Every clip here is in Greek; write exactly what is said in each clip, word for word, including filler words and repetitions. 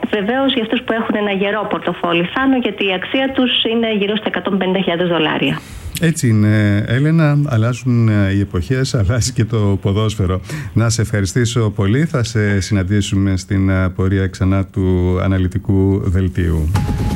Βεβαίως για αυτούς που έχουν ένα γερό πορτοφόλι Θάνο, γιατί η αξία τους είναι γύρω στα εκατόν πενήντα χιλιάδες δολάρια. Έτσι είναι, Έλενα, αλλάζουν οι εποχές, αλλάζει και το ποδόσφαιρο. Να σε ευχαριστήσω πολύ, θα σε συναντήσουμε στην πορεία ξανά του αναλυτικού δελτίου.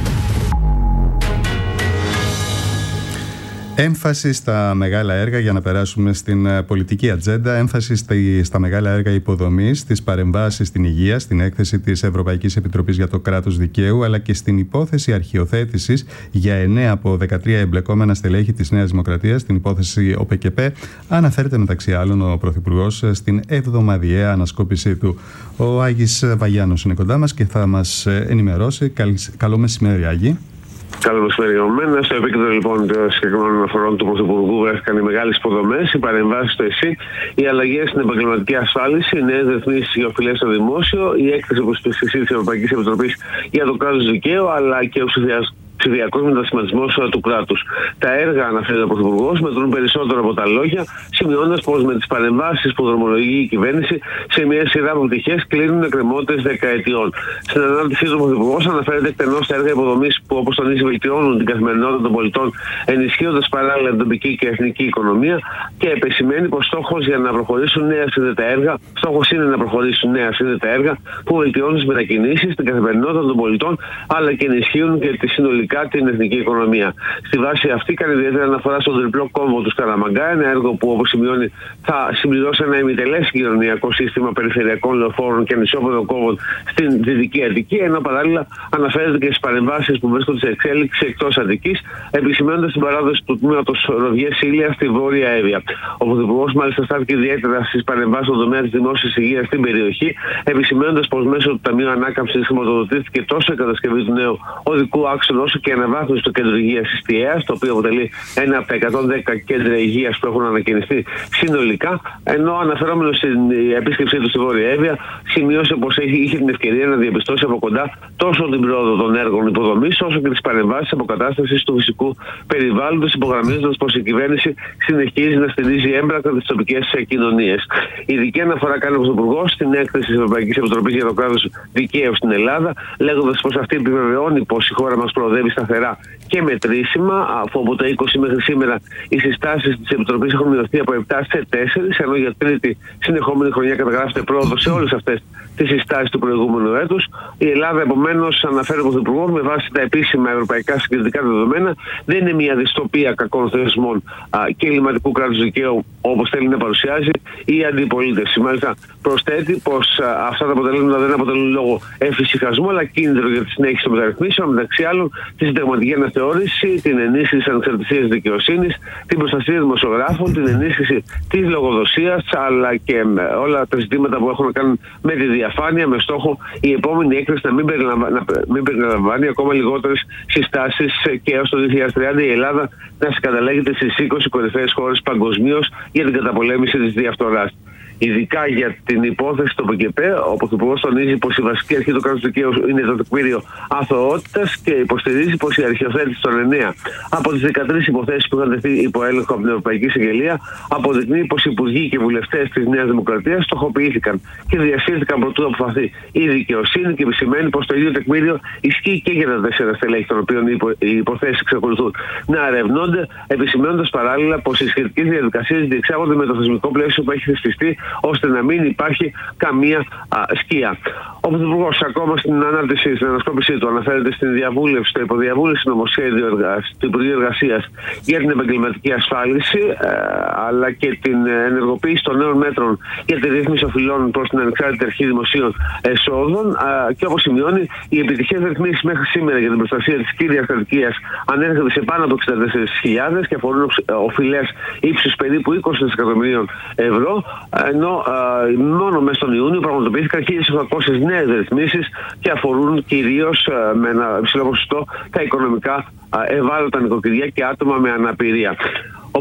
Έμφαση στα μεγάλα έργα, για να περάσουμε στην πολιτική ατζέντα. Έμφαση στα μεγάλα έργα υποδομής, στις παρεμβάσεις στην υγεία, στην έκθεση της Ευρωπαϊκής Επιτροπής για το κράτος δικαίου, αλλά και στην υπόθεση αρχιοθέτησης για εννέα από δεκατρία εμπλεκόμενα στελέχη της Νέας Δημοκρατίας, στην υπόθεση ΟΠΕΚΕΠΕ, αναφέρεται μεταξύ άλλων ο Πρωθυπουργός στην εβδομαδιαία ανασκόπησή του. Ο Άγης Βαγιάννος είναι κοντά μας και θα μας ενημερώσει. Καλό μεσημέρι, Άγη. Καλό μεσημέρι. Στο επίκεντρο λοιπόν των συγκεκριμένων αναφορών του Πρωθυπουργού βρέθηκαν οι μεγάλες υποδομές, οι παρεμβάσεις στο ΕΣΥ, οι αλλαγές στην επαγγελματική ασφάλιση, οι νέες ρυθμίσεις για οφειλές στο δημόσιο, η έκθεση προς τη της Ευρωπαϊκής Επιτροπής για το κράτος δικαίου, αλλά και ο ψηφιακός ψηφιακός μετασχηματισμός του κράτους. Τα έργα, αναφέρει ο Πρωθυπουργός, μετρούν περισσότερο από τα λόγια, σημειώνοντας πως με τις παρεμβάσεις που δρομολογεί η κυβέρνηση σε μια σειρά από πτυχές κλείνουν εκκρεμότητες δεκαετιών. Στην ανάρτησή του, ο Πρωθυπουργός αναφέρεται εκτενώς στα έργα υποδομής που, όπως τονίζει, βελτιώνουν την καθημερινότητα των πολιτών, ενισχύοντας παράλληλα την τοπική και εθνική οικονομία, και επισημαίνει πως στόχος για να προχωρήσουν νέα σύνδετα έργα, στόχος είναι να προχωρήσουν νέα σύνδετα έργα που βελτιώνουν τις μετακινήσεις, την καθημερινότητα των πολιτών, αλλά και ενισχύουν και τη συνολική την εθνική οικονομία. Στη βάση αυτή, κάνει ιδιαίτερη αναφορά στον τριπλό κόμβο του Σκαραμαγκά, ένα έργο που, όπως σημειώνει, θα συμπληρώσει ένα ημιτελές κοινωνιακό σύστημα περιφερειακών λεωφόρων και ανισόπεδων κόμβων στην Δυτική Αττική, ενώ παράλληλα αναφέρεται και στις παρεμβάσεις που βρίσκονται σε εξέλιξη εκτός Αττικής, επισημαίνοντας την παράδοση του τμήματος Ροδιές Ήλια στη Βόρεια Εύβοια. Ο Πρωθυπουργός μάλιστα στάθηκε ιδιαίτερα στις παρεμβάσεις στον τομέα της δημόσιας υγείας στην περιοχή, επισημαίνοντας πως μέσω του Ταμείου Ανάκαμψης χρηματοδοτήθηκε τόσο η κατασκευή του νέου οδικού άξονα, όσο και η αναβάθμιση του κέντρου υγείας της ΤΙΕΑΣ, το οποίο αποτελεί ένα από τα εκατόν δέκα κέντρα υγείας που έχουν ανακαινιστεί συνολικά. Ενώ αναφερόμενο στην επίσκεψή του στη Βόρεια Εύβοια, σημείωσε πως είχε την ευκαιρία να διαπιστώσει από κοντά τόσο την πρόοδο των έργων υποδομής, όσο και τις παρεμβάσεις αποκατάστασης του φυσικού περιβάλλοντος, υπογραμμίζοντας πως η κυβέρνηση συνεχίζει να στηρίζει έμπρακτα τις τοπικές κοινωνίες. Ειδική αναφορά κάνει ο Πρωθυπουργός στην έκθεση της Ευρωπαϊκής Επιτροπής για το κράτος δικαίου στην Ελλάδα, λέγοντας πως αυτή επιβεβαιώνει πως η χώρα μας προοδεύει σταθερά και μετρήσιμα, αφού από το είκοσι μέχρι σήμερα οι συστάσεις της Επιτροπής έχουν μειωθεί από επτά σε τέσσερα, ενώ για τρίτη συνεχόμενη χρονιά καταγράφεται πρόοδο σε όλες αυτές τις συστάσεις του προηγούμενου έτους. Η Ελλάδα, επομένως, αναφέρει ο Πρωθυπουργός, με βάση τα επίσημα ευρωπαϊκά συγκριτικά δεδομένα, δεν είναι μια δυστοπία κακών θεσμών και ελληματικού κράτους δικαίου, όπως θέλει να παρουσιάζει η αντιπολίτευση. Μάλιστα, προσθέτει πως α, αυτά τα αποτελέσματα δεν αποτελούν λόγο εφησυχασμού, αλλά κίνητρο για τη συνέχιση των μεταρρυθμίσεων, μεταξύ άλλων τη συνταγματική αναθεώρηση, την ενίσχυση της ανεξαρτησίας δικαιοσύνης, την προστασία δημοσιογράφων, την ενίσχυση της λογοδοσίας, αλλά και όλα τα ζητήματα που έχουν να κάνουν με τη διαφάνεια, με στόχο η επόμενη έκθεση να μην, περιλαμβα... να μην περιλαμβάνει ακόμα λιγότερες συστάσεις και έως το δύο χιλιάδες τριάντα η Ελλάδα να συγκαταλέγεται στις είκοσι κορυφαίες χώρες παγκοσμίως για την καταπολέμηση της διαφθοράς. Ειδικά για την υπόθεση του ΟΠΕΚΕΠΕ, ο Πρωθυπουργός τονίζει πως η βασική αρχή του κράτους δικαίου είναι το τεκμήριο αθωότητας και υποστηρίζει πως η αρχιοθέτηση των εννέα από τις δεκατρείς υποθέσεις που είχαν τεθεί υπό έλεγχο από την Ευρωπαϊκή Εισαγγελία αποδεικνύει πως οι υπουργοί και βουλευτές της Νέας Δημοκρατίας στοχοποιήθηκαν και διασύρθηκαν προτού αποφαθεί η δικαιοσύνη, και επισημαίνει πως το ίδιο τεκμήριο ισχύει και για τα τέσσερα στελέχη των οποίων οι υποθέσεις εξακολουθούν να ερευνώνται, επισημαίνοντας παράλληλα πως οι σχετικές διαδικασίες διεξάγονται με το θεσμικό πλαίσιο που έχει θεσπιστεί, ώστε να μην υπάρχει καμία α, σκία. Ο Πρωθυπουργός, ακόμα στην ανάρτηση, στην ανασκόπησή του, αναφέρεται στην διαβούλευση, στο υποδιαβούλευση νομοσχέδιο του Υπουργείου Εργασίας για την επαγγελματική ασφάλιση, ε, αλλά και την ενεργοποίηση των νέων μέτρων για τη ρύθμιση οφειλών προς την ανεξάρτητη αρχή δημοσίων εσόδων. Ε, και όπως σημειώνει, οι επιτυχίες ρυθμίσεις μέχρι σήμερα για την προστασία της κύριας κατοικίας ανέρχονται σε πάνω από εξήντα τέσσερις χιλιάδες και αφορούν οφειλές ύψους περίπου είκοσι δισεκατομμυρίων ευρώ. Ενώ ε, μόνο μέσα στον Ιούνιο πραγματοποιήθηκαν χίλιες οκτακόσιες νέες ρυθμίσεις και αφορούν κυρίως ε, με ένα υψηλό ποσοστό τα οικονομικά ε, ευάλωτα νοικοκυριά και άτομα με αναπηρία. Ο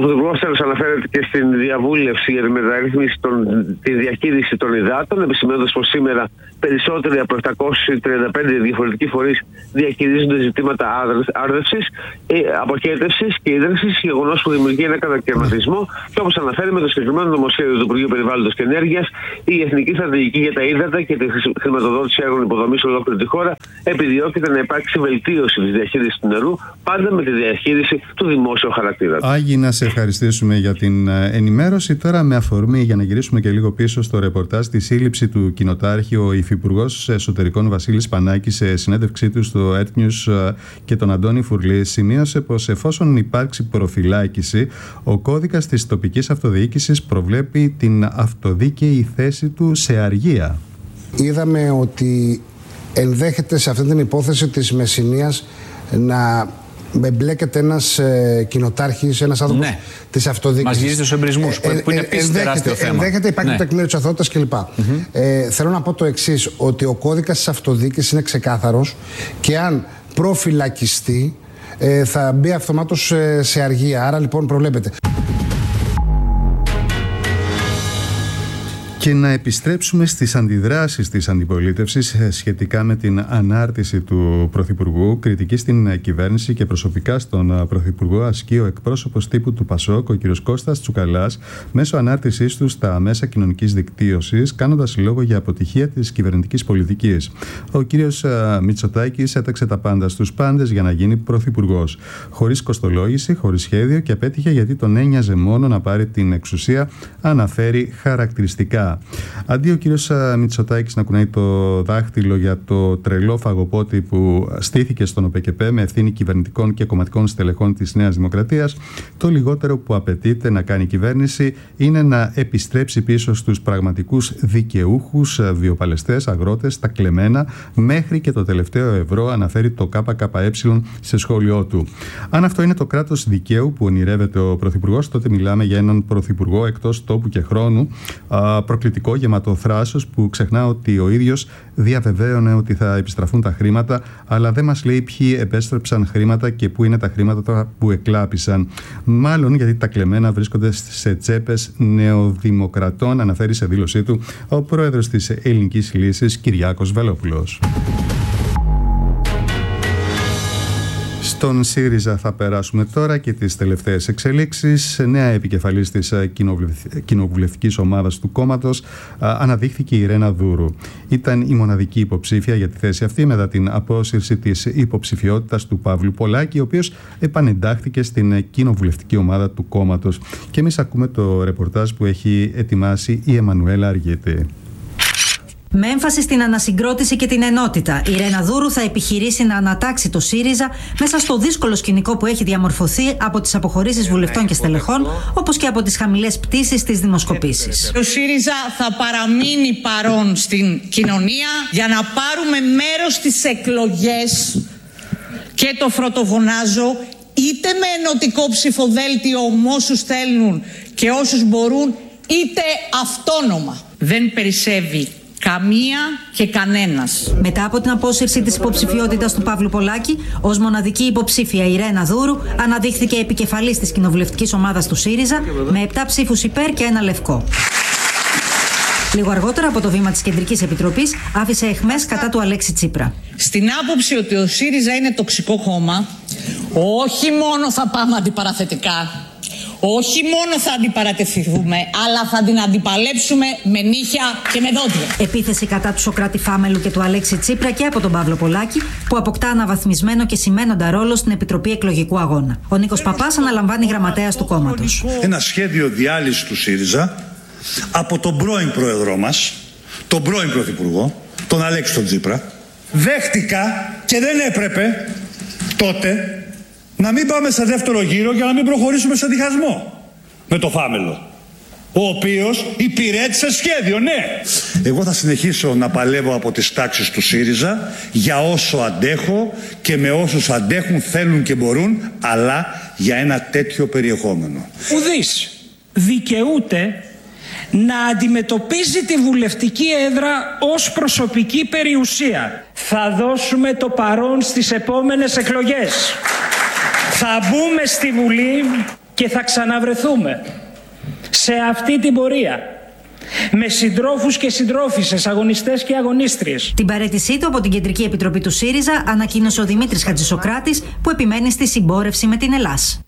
Πρωθυπουργός τέλος αναφέρεται και στην διαβούλευση για τη μεταρρύθμιση των, τη διαχείριση των υδάτων, επισημαίνοντας πως σήμερα περισσότεροι από επτακόσιοι τριάντα πέντε διαφορετικοί φορείς διαχειρίζονται ζητήματα άρδευσης, αποχέτευσης και ίδρυσης, γεγονός που δημιουργεί ένα κατακαιρματισμό. Και όπως αναφέρει με το συγκεκριμένο νομοσχέδιο του Υπουργείου Περιβάλλοντος και Ενέργειας, η Εθνική Στρατηγική για τα Ύδατα και τη χρηματοδότηση έργων υποδομής σε ολόκληρη τη χώρα επιδιώκεται να υπάρξει βελτίωση της διαχείρισης του νερού, πάντα με τη διαχείριση του δημόσιου χαρακτήρα. Άγιοι, να σε ευχαριστήσουμε για την ενημέρωση. Τώρα, με αφορμή, για να γυρίσουμε και λίγο πίσω στο ρεπορτάζ, τη σύλληψη του κοινοτάρχη, ο Υφυπουργός Εσωτερικών Βασίλης Πανάκης, σε συνέντευξή του στο Earth News και τον Αντώνη Φουρλή, σημείωσε πως εφόσον υπάρξει προφυλάκηση, ο κώδικας της τοπικής αυτοδιοίκησης προβλέπει την αυτοδίκαιη θέση του σε αργία. Είδαμε ότι ενδέχεται σε αυτή την υπόθεση της Μεσσηνίας να εμπλέκεται ένας ε, κοινοτάρχης, ένας άνθρωπος ναι. της αυτοδιοίκησης. Μας γυρίζει στους εμπρισμούς, ε, που, που είναι επίσης τεράστιο θέμα. Ενδέχεται, υπάρχει ναι. το τεκμήριο της αθωότητας κλπ. Mm-hmm. Ε, θέλω να πω το εξής, ότι ο κώδικας της αυτοδιοίκησης είναι ξεκάθαρος και αν προφυλακιστεί ε, θα μπει αυτομάτως ε, σε αργία. Άρα λοιπόν προβλέπεται. Και να επιστρέψουμε στις αντιδράσεις της αντιπολίτευσης σχετικά με την ανάρτηση του Πρωθυπουργού. Κριτική στην κυβέρνηση και προσωπικά στον Πρωθυπουργό ασκεί ο εκπρόσωπος τύπου του Πασόκ, ο κ. Κώστας Τσουκαλάς, μέσω ανάρτησής του στα μέσα κοινωνικής δικτύωσης, κάνοντας λόγο για αποτυχία της κυβερνητικής πολιτικής. Ο κ. Μητσοτάκης έταξε τα πάντα στους πάντες για να γίνει Πρωθυπουργός. Χωρίς κοστολόγηση, χωρίς σχέδιο, και απέτυχε γιατί τον ένοιαζε μόνο να πάρει την εξουσία, αναφέρει χαρακτηριστικά. Αντί ο κύριος Μητσοτάκης να κουνάει το δάχτυλο για το τρελό φαγοπότη που στήθηκε στον ΟΠΕΚΕΠΕ με ευθύνη κυβερνητικών και κομματικών στελεχών της Νέας Δημοκρατίας, το λιγότερο που απαιτείται να κάνει η κυβέρνηση είναι να επιστρέψει πίσω στους πραγματικούς δικαιούχους, βιοπαλαιστές, αγρότες, τα κλεμμένα, μέχρι και το τελευταίο ευρώ, αναφέρει το ΚΚΕ σε σχόλιο του. Αν αυτό είναι το κράτος δικαίου που ονειρεύεται ο Πρωθυπουργός, τότε μιλάμε για έναν Πρωθυπουργό εκτός τόπου και χρόνου, προκλητικό, γεμάτο θράσος, που ξεχνά ότι ο ίδιος διαβεβαίωνε ότι θα επιστραφούν τα χρήματα, αλλά δεν μας λέει ποιοι επέστρεψαν χρήματα και πού είναι τα χρήματα που εκλάπησαν. Μάλλον γιατί τα κλεμμένα βρίσκονται σε τσέπες νεοδημοκρατών, αναφέρει σε δήλωσή του ο πρόεδρος της Ελληνικής Λύσης, Κυριάκος Βελόπουλος. Στον ΣΥΡΙΖΑ θα περάσουμε τώρα και τις τελευταίες εξελίξεις. Νέα επικεφαλής της κοινοβουλευτικής ομάδας του κόμματος αναδείχθηκε η Ιρένα Δούρου. Ήταν η μοναδική υποψήφια για τη θέση αυτή μετά την απόσυρση της υποψηφιότητας του Παύλου Πολάκη, ο οποίος επανεντάχθηκε στην κοινοβουλευτική ομάδα του κόμματος. Και εμείς ακούμε το ρεπορτάζ που έχει ετοιμάσει η Εμμανουέλα Αργίτη. Με έμφαση στην ανασυγκρότηση και την ενότητα, η Ιρένα Δούρου θα επιχειρήσει να ανατάξει το ΣΥΡΙΖΑ μέσα στο δύσκολο σκηνικό που έχει διαμορφωθεί από τις αποχωρήσεις βουλευτών και στελεχών, όπως και από τις χαμηλές πτήσεις στις δημοσκοπήσεις. Το ΣΥΡΙΖΑ θα παραμείνει παρόν στην κοινωνία για να πάρουμε μέρος στις εκλογές, και το φρωτοφωνάζω, είτε με ενωτικό ψηφοδέλτιο με όσους θέλουν και όσους μπορούν, είτε αυτόνομα. Δεν περισσεύει καμία και κανένας. Μετά από την απόσυρση της υποψηφιότητας του Παύλου Πολάκη, ως μοναδική υποψήφια η Ιρένα Δούρου αναδείχθηκε επικεφαλής της κοινοβουλευτικής ομάδας του ΣΥΡΙΖΑ με επτά ψήφους υπέρ και ένα λευκό. Λίγο αργότερα από το βήμα της Κεντρικής Επιτροπής άφησε αιχμές κατά του Αλέξη Τσίπρα. Στην άποψη ότι ο ΣΥΡΙΖΑ είναι τοξικό κόμμα, όχι μόνο θα πάμε αντιπαραθετικά, όχι μόνο θα αντιπαρατεθούμε, αλλά θα την αντιπαλέψουμε με νύχια και με δόντια. Επίθεση κατά του Σωκράτη Φάμελου και του Αλέξη Τσίπρα και από τον Παύλο Πολάκη, που αποκτά αναβαθμισμένο και σημαίνοντα ρόλο στην Επιτροπή Εκλογικού Αγώνα. Ο Νίκος Παπάς αναλαμβάνει γραμματέας του κόμματος. Ένα σχέδιο διάλυσης του ΣΥΡΙΖΑ από τον πρώην πρόεδρό μας, τον πρώην πρωθυπουργό, τον Αλέξη τον Τσίπρα. Δέχτηκα και δεν έπρεπε τότε να μην πάμε σε δεύτερο γύρο για να μην προχωρήσουμε σε διχασμό με το Φάμελο, ο οποίος υπηρέτησε σχέδιο, ναι. Εγώ θα συνεχίσω να παλεύω από τις τάξεις του ΣΥΡΙΖΑ για όσο αντέχω και με όσους αντέχουν, θέλουν και μπορούν, αλλά για ένα τέτοιο περιεχόμενο. Ουδής δικαιούται να αντιμετωπίζει τη βουλευτική έδρα ως προσωπική περιουσία. Θα δώσουμε το παρόν στις επόμενες εκλογές. Θα μπούμε στη Βουλή και θα ξαναβρεθούμε σε αυτή την πορεία με συντρόφους και συντρόφισσες, αγωνιστές και αγωνίστριες. Την παραίτησή του από την Κεντρική Επιτροπή του ΣΥΡΙΖΑ ανακοίνωσε ο Δημήτρης Χατζησοκράτης, που επιμένει στη συμπόρευση με την Ελλάς.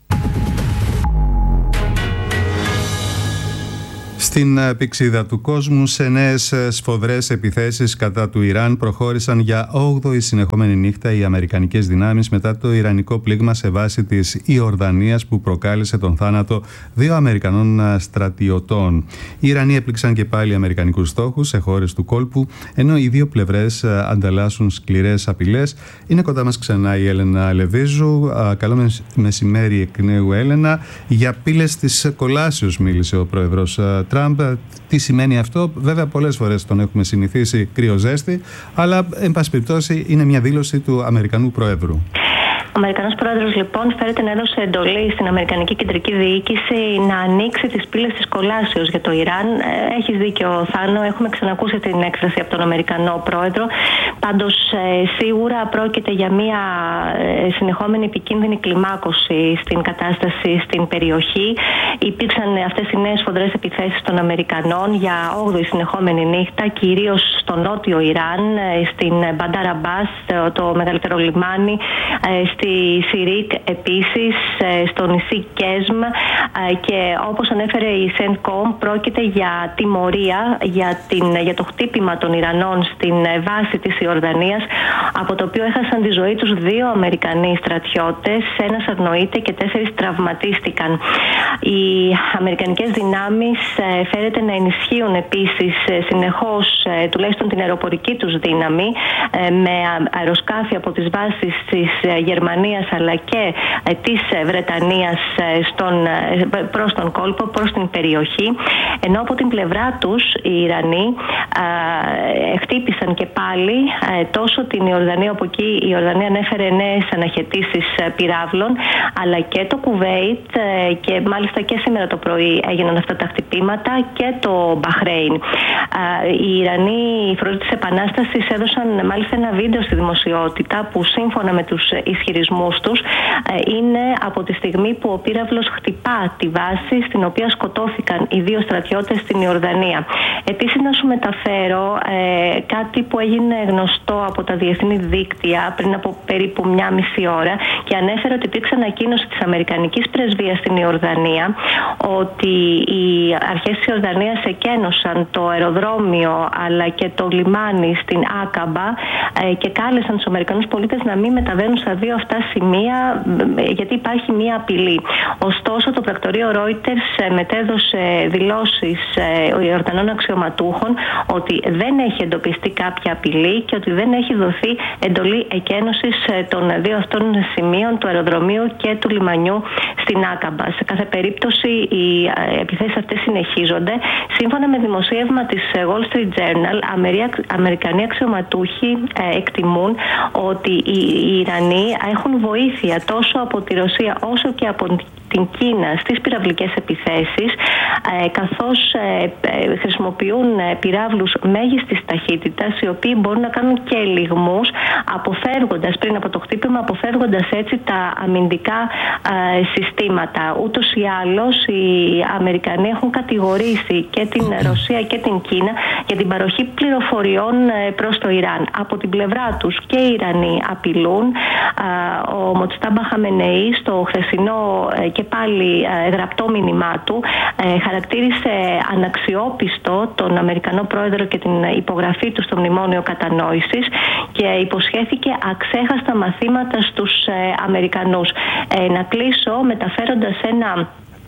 Στην πηξίδα του κόσμου, σε νέες σφοδρές επιθέσεις κατά του Ιράν προχώρησαν για όγδοη συνεχόμενη νύχτα οι αμερικανικές δυνάμεις μετά το ιρανικό πλήγμα σε βάση της Ιορδανίας που προκάλεσε τον θάνατο δύο Αμερικανών στρατιωτών. Οι Ιρανοί έπληξαν και πάλι αμερικανικούς στόχους σε χώρες του κόλπου, ενώ οι δύο πλευρές ανταλλάσσουν σκληρές απειλές. Είναι κοντά μας ξανά η Έλενα Λεβίζου. Καλό μεσημέρι εκ νέου, Έλενα. Για πύλες της κολάσεως μίλησε ο πρόεδρος Τραμπ. Τι σημαίνει αυτό? Βέβαια, πολλές φορές τον έχουμε συνηθίσει κρύο-ζέστη, αλλά εν πάση περιπτώσει είναι μια δήλωση του Αμερικανού Προέδρου. Ο Αμερικανός Πρόεδρος λοιπόν φέρεται να έδωσε εντολή στην Αμερικανική Κεντρική Διοίκηση να ανοίξει τις πύλες της κολάσεως για το Ιράν. Έχεις δίκιο, Θάνο, έχουμε ξανακούσει την έκφραση από τον Αμερικανό Πρόεδρο. Πάντως σίγουρα πρόκειται για μια συνεχόμενη επικίνδυνη κλιμάκωση στην κατάσταση στην περιοχή. Υπήρξαν αυτές οι νέες σφοδρές επιθέσεις των Αμερικανών για όγδοη συνεχόμενη νύχτα, κυρίως στο νότιο Ιράν, στην Μπαντάρ Αμπάς, το μεγαλύτερο λιμάνι, στη Σιρίκ επίσης, στο νησί Κέσμ, και όπως ανέφερε η Σεντκομ, πρόκειται για τιμωρία για, την, για το χτύπημα των Ιρανών στην βάση της Ιορδανίας, από το οποίο έχασαν τη ζωή τους δύο Αμερικανοί στρατιώτες, ένας αγνοείται και τέσσερις τραυματίστηκαν. Οι αμερικανικές δυνάμεις φέρεται να ενισχύουν επίσης συνεχώς τουλάχιστον την αεροπορική τους δύναμη με αεροσκάφη από τις βάσεις της Γερμανίας αλλά και της Βρετανίας στον, προς τον κόλπο, προς την περιοχή, ενώ από την πλευρά τους οι Ιρανοί α, χτύπησαν και πάλι α, τόσο την Ιορδανία, όπου εκεί η Ιορδανία ανέφερε νέες αναχαιτήσεις πυράβλων, αλλά και το Κουβέιτ, α, και μάλιστα και σήμερα το πρωί έγιναν αυτά τα χτυπήματα, και το Μπαχρέιν. Οι Ιρανοί, οι φρουροί της Επανάστασης, έδωσαν μάλιστα ένα βίντεο στη δημοσιότητα που σύμφωνα με τους ισχυρισμούς τους είναι από τη στιγμή που ο πύραυλος χτυπά τη βάση στην οποία σκοτώθηκαν οι δύο στρατιώτες στην Ιορδανία. Επίσης να σου μεταφέρω ε, κάτι που έγινε γνωστό από τα διεθνή δίκτυα πριν από περίπου μια μισή ώρα, και ανέφερε ότι υπήρξε ανακοίνωση της Αμερικανικής Πρεσβείας στην Ιορδανία ότι οι αρχές της Ιορδανίας εκένωσαν το αεροδρόμιο αλλά και το λιμάνι στην Άκαμπα ε, και κάλεσαν τους Αμερικανούς πολίτες να μην μεταβαίνουν στα δύο αυτά σημεία, γιατί υπάρχει μία απειλή. Ωστόσο, το πρακτορείο Reuters μετέδωσε δηλώσεις Ιορδανών αξιωματούχων ότι δεν έχει εντοπιστεί κάποια απειλή και ότι δεν έχει δοθεί εντολή εκένωσης των δύο αυτών σημείων, του αεροδρομίου και του λιμανιού στην Άκαμπα. Σε κάθε περίπτωση, οι επιθέσεις αυτές συνεχίζονται. Σύμφωνα με δημοσίευμα της Wall Street Journal, Αμερικανοί αξιωματούχοι εκτιμούν ότι οι Ιρανοί έχουν βοήθεια τόσο από τη Ρωσία όσο και από την Κίνα στις πυραυλικές επιθέσεις, καθώς χρησιμοποιούν πυράβλους μέγιστης ταχύτητας, οι οποίοι μπορούν να κάνουν και ελιγμούς, αποφεύγοντας πριν από το χτύπημα, αποφεύγοντας έτσι τα αμυντικά συστήματα. Ούτως ή άλλως, οι Αμερικανοί έχουν κατηγορήσει και την Ρωσία και την Κίνα για την παροχή πληροφοριών προς το Ιράν. Από την πλευρά τους και οι Ιρανοί απειλούν. Ο Μοτστάμπα Χαμενεή στο χθεσινό και πάλι γραπτό μήνυμά του χαρακτήρισε αναξιόπιστο τον Αμερικανό Πρόεδρο και την υπογραφή του στο Μνημόνιο Κατανόησης και υποσχέθηκε αξέχαστα μαθήματα στους Αμερικανούς. Να κλείσω μεταφέροντας ένα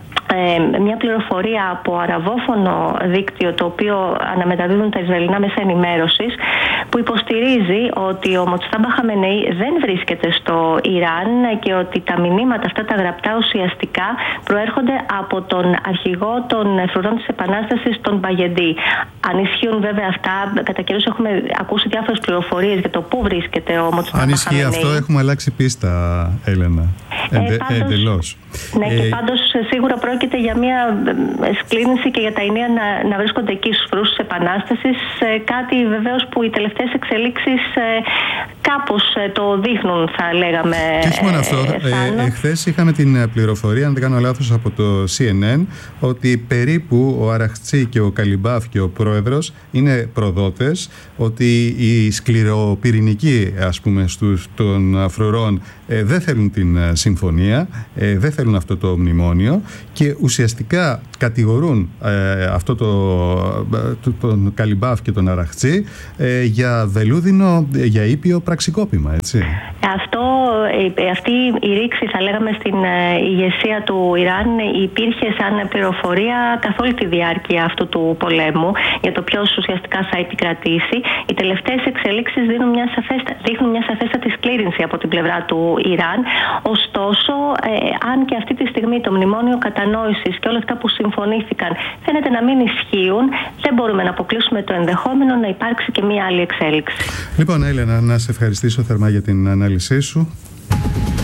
Ε, μια πληροφορία από αραβόφωνο δίκτυο, το οποίο αναμεταδίδουν τα Ισραηλινά μέσα ενημέρωσης, που υποστηρίζει ότι ο Μοτστάμπα Χαμενεή δεν βρίσκεται στο Ιράν και ότι τα μηνύματα αυτά τα γραπτά ουσιαστικά προέρχονται από τον αρχηγό των φρουρών της Επανάστασης, τον Μπαγεντή. Αν ισχύουν βέβαια αυτά, κατά καιρούς έχουμε ακούσει διάφορες πληροφορίες για το πού βρίσκεται ο Μοτστάμπα Χαμενεή. Αν ισχύει αυτό, έχουμε αλλάξει πίστα, Έλενα. Εντε, ε, πάντως, εντελώς. Ναι, ε, και πάντως σίγουρα πρόκειται πρόκειται για μια σκλήνηση και για τα ενία να, να βρίσκονται εκεί στους φρούς της Επανάστασης. Κάτι βεβαίως που οι τελευταίες εξελίξεις κάπως το δείχνουν, θα λέγαμε. Και όχι μόνο αυτό. Ε, εχθές είχαμε την πληροφορία, αν δεν κάνω λάθος, από το σι εν εν, ότι περίπου ο Αραχτζή και ο Καλιμπάφ και ο πρόεδρος είναι προδότες, ότι οι σκληροπυρηνικοί, ας πούμε, στους, των φρουρών ε, δεν θέλουν την συμφωνία, ε, δεν θέλουν αυτό το μνημόνιο και ουσιαστικά κατηγορούν ε, αυτό το, το, τον Καλιμπάφ και τον Αραχτζή ε, για βελούδινο, για ήπιο πραξικόπημα, έτσι. Αυτό, αυτή η ρήξη, θα λέγαμε, στην ηγεσία του Ιράν υπήρχε σαν πληροφορία καθ' όλη τη διάρκεια αυτού του πολέμου για το ποιος ουσιαστικά θα επικρατήσει. Οι τελευταίες εξελίξεις δίνουν μια σαφέστα, δείχνουν μια σαφέστατη σκλήρινση από την πλευρά του Ιράν. Ωστόσο, ε, αν και αυτή τη στιγμή το μνημόνιο κατανόησης και όλα αυτά που συμφωνήθηκαν φαίνεται να μην ισχύουν, δεν μπορούμε να αποκλείσουμε το ενδεχόμενο να υπάρξει και μια άλλη εξέλιξη. Λοιπόν, Έλενα, να σε ευχαριστήσω θερμά για την ανάλυση σου.